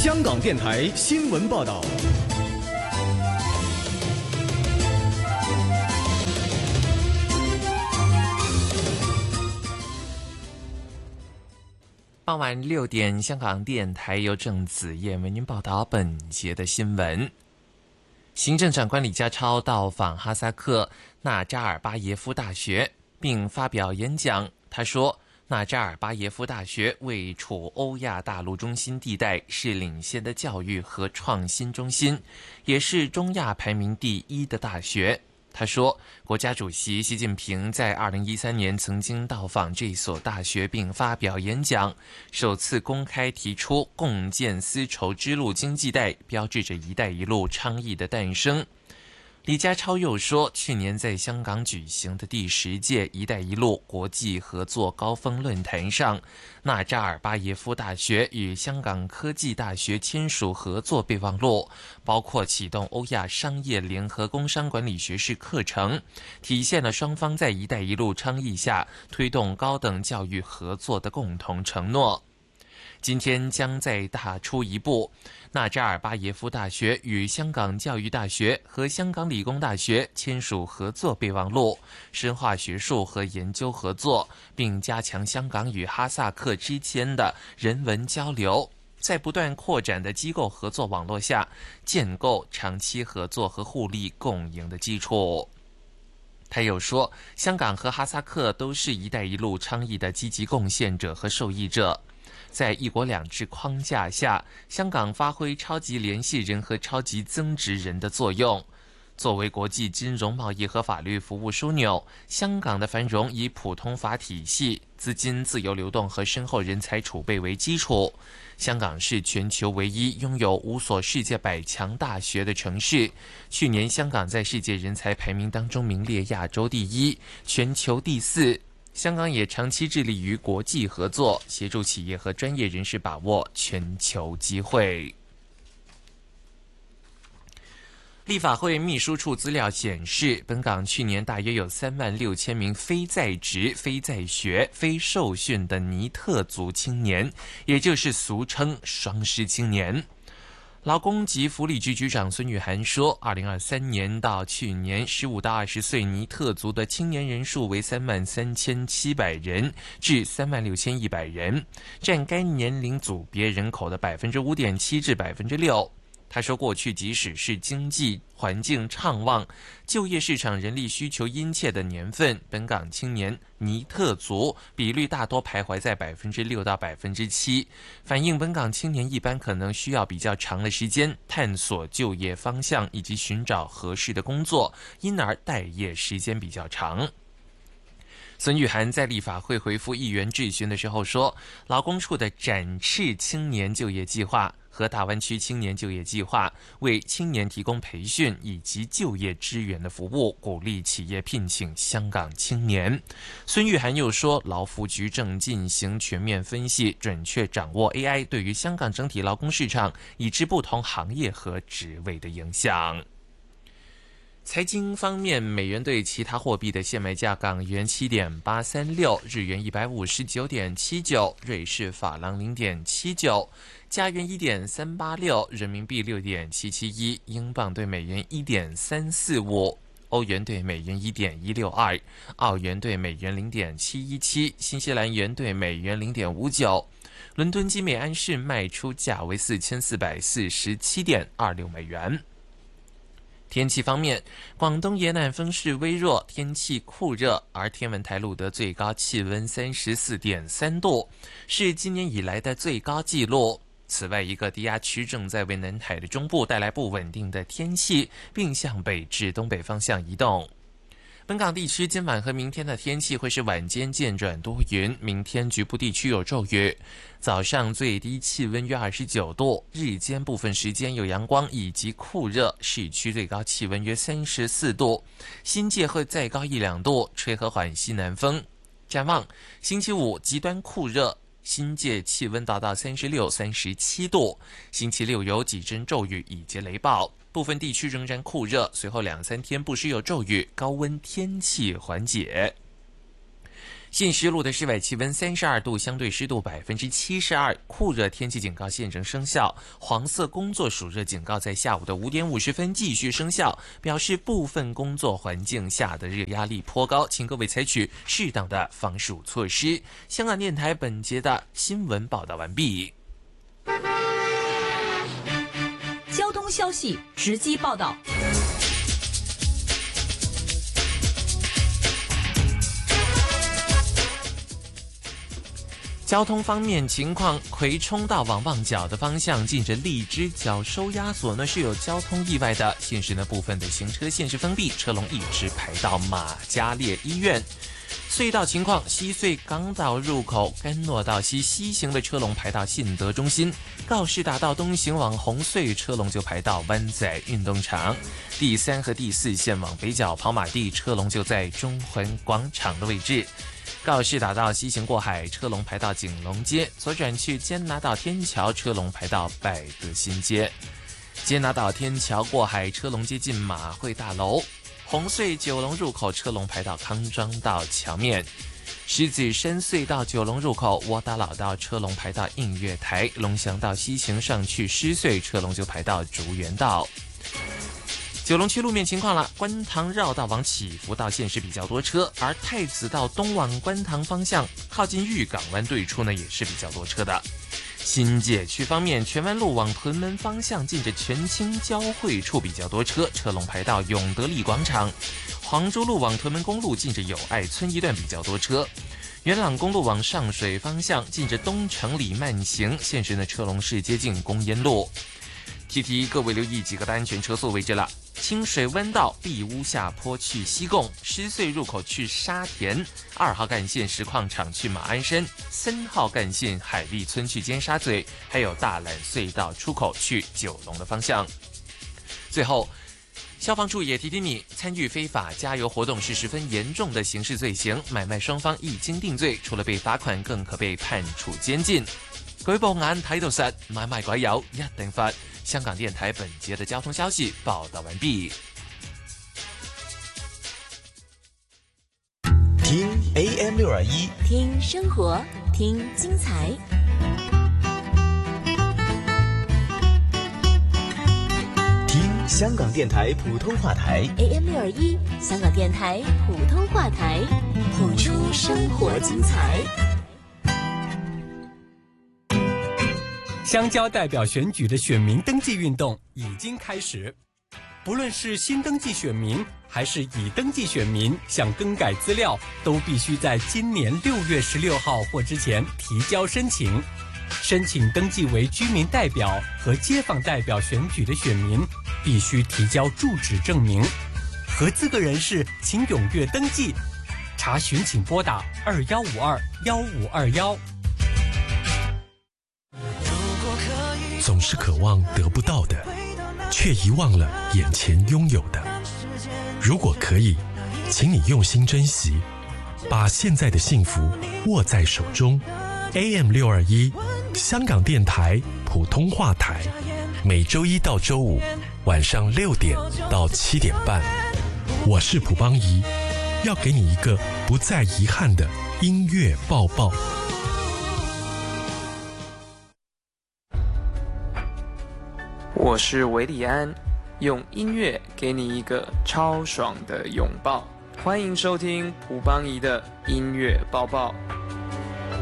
香港电台新闻报道。 傍晚6点，香港电台由郑子燕为您报道本节的新闻。行政长官李家超到访哈萨克纳扎尔巴耶夫大学，并发表演讲。他说，纳扎尔巴耶夫大学位处欧亚大陆中心地带，是领先的教育和创新中心，也是中亚排名第1的大学。他说，国家主席习近平在2013年曾经到访这所大学并发表演讲，首次公开提出共建丝绸之路经济带，标志着“一带一路”倡议的诞生。李家超又说，去年在香港举行的第10届“一带一路”国际合作高峰论坛上，纳扎尔巴耶夫大学与香港科技大学签署合作备忘录，包括启动欧亚商业联合工商管理学士课程，体现了双方在“一带一路”倡议下推动高等教育合作的共同承诺。今天将再踏出一步，纳扎尔巴耶夫大学与香港教育大学和香港理工大学签署合作备忘录，深化学术和研究合作，并加强香港与哈萨克之间的人文交流，在不断扩展的机构合作网络下，建构长期合作和互利共赢的基础。他又说，香港和哈萨克都是“一带一路”倡议的积极贡献者和受益者。在一国两制框架下，香港发挥超级联系人和超级增值人的作用。作为国际金融贸易和法律服务枢纽，香港的繁荣以普通法体系、资金自由流动和深厚人才储备为基础。香港是全球唯一拥有5所世界100强大学的城市。去年，香港在世界人才排名当中名列亚洲第1，全球第4。香港也长期致力于国际合作，协助企业和专业人士把握全球机会。立法会秘书处资料显示，本港去年大约有36000名非在职、非在学、非受训的尼特族青年，也就是俗称双失青年。劳工及福利局局长孙玉菡说，2023年到去年15到20岁尼特族的青年人数为33700人至36100人，占该年龄组别人口的 5.7% 至 6%。他说，过去即使是经济环境畅旺、就业市场人力需求殷切的年份，本港青年尼特族比率大多徘徊在 6% 到 7%， 反映本港青年一般可能需要比较长的时间探索就业方向以及寻找合适的工作，因而待业时间比较长。孙玉菡在立法会回复议员质询的时候说，劳工处的展翅青年就业计划和大湾区青年就业计划为青年提供培训以及就业支援的服务，鼓励企业聘请香港青年。孙玉菡又说，劳福局正进行全面分析，准确掌握 AI 对于香港整体劳工市场以至不同行业和职位的影响。财经方面，美元对其他货币的现卖价：港元7.836，日元159.79，瑞士法郎0.79，加元1.386，人民币6.771，英镑对美元1.345，欧元对美元1.162，澳元对美元0.717，新西兰元对美元0.59。伦敦金每安士卖出价为4447.26美元。天气方面，广东沿岸风势微弱，天气酷热，而天文台录得最高气温34.3度，是今年以来的最高纪录。此外，一个低压区正在为南海的中部带来不稳定的天气，并向北至东北方向移动。本港地区今晚和明天的天气会是晚间渐转多云，明天局部地区有骤雨。早上最低气温约29度，日间部分时间有阳光以及酷热，市区最高气温约34度，新界会再高1-2度，吹和缓西南风。展望星期五极端酷热，新界气温达到36、37度，星期六有几阵骤雨以及雷暴，部分地区仍然酷热，随后2-3天不时有骤雨，高温天气缓解。 信实路的室外气温32度，相对湿度72%，酷热天气警告现正生效。黄色工作暑热警告在下午的5点50分继续生效，表示部分工作环境下的热压力颇高，请各位采取适当的防暑措施。香港电台本节的新闻报道完毕。 交通消息直击报道。 交通方面情况，葵冲到往旺角的方向，近着荔枝角收押所呢是有交通意外的，现时呢部分的行车线是封闭，车龙一直排到马嘉烈医院。隧道情况，西隧港岛入口干诺道西西行的车龙排到信德中心，告士打道东行往红隧车龙就排到湾仔运动场，第3和第4线往北角跑马地车龙就在中环广场的位置。告士打道西行过海，车龙排到景隆街，左转去坚拿道天桥，车龙排到百德新街。坚拿道天桥过海，车龙接近马会大楼。红隧九龙入口，车龙排到康庄道桥面。狮子山隧道九龙入口，窝打老道车龙排到映月台。龙翔道西行上去狮隧，车龙就排到竹园道。九龙区路面情况了，观塘绕道往启福道线是比较多车，而太子道东往观塘方向，靠近玉港湾对出呢也是比较多车的。新界区方面，荃湾路往屯门方向，近着荃青交汇处比较多车，车龙排到永德利广场。黄州路往屯门公路，近着友爱村一段比较多车。元朗公路往上水方向，近着东城里慢行，现时呢车龙是接近公烟路。提各位留意几个的安全车速位置了。清水湾道碧屋下坡去西贡，狮隧入口去沙田，2号干线石矿场去马鞍山，3号干线海丽村去尖沙咀，还有大榄隧道出口去九龙的方向。最后，消防处也提醒你，参与非法加油活动是十分严重的刑事罪行，买卖双方一经定罪，除了被罚款，更可被判处监禁。舉報眼睇到實，買賣鬼友一定罰。香港電台本節的交通消息報道完畢。 聽 AM621， 听生活，听精彩。 听香港電台普通話台 AM621，香港電台普通話台，谱出生活精彩。 乡郊代表选举的选民登记运动已经开始，不论是新登记选民还是已登记选民，想更改资料都必须在今年6月16号或之前提交申请。申请登记为居民代表和街坊代表选举的选民，必须提交住址证明。合资格人士请踊跃登记，查询请拨打21521521。 总是渴望得不到的，却遗忘了眼前拥有的。如果可以，请你用心珍惜，把现在的幸福握在手中。AM621，香港电台普通话台，每周一到周五晚上6点到7点半。我是蒲邦仪，要给你一个不再遗憾的音乐抱抱。 我是维里安，用音乐给你一个超爽的拥抱。欢迎收听蒲邦仪的音乐抱抱。